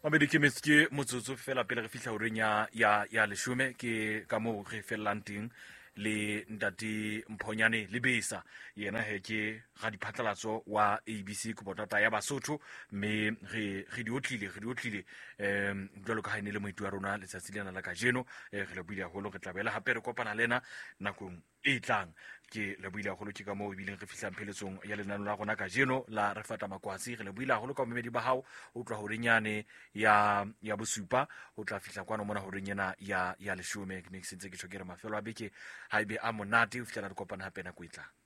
Mabedi ke metske motsotso fela pele re fihla horeng ya leshume ke ka moo re fellang teng le ntate Mphonyane Lebesa yena he ke ga diphatlalatso wa ABC Kubotata ya Basotho mme re di otlile jwalo ka ha ene le moeti wa rona letsatsi lena la kajeno re le buile haholo re tla bela hape re kopana lena nakong e tlang ke le buile haholo ke ka moo bileng re fihlang pheletsong ya lenano la rona kajeno la re fata makwasi re le buile haholo ka mmedi ba hao o tla horenyane ya bosupa o tla fihla kwana mona horeng yena ya leshume ke ne ke sentse ke tshokere mafelo a beke ha ebe a monate o fihlela re kopana hape nako e tlang.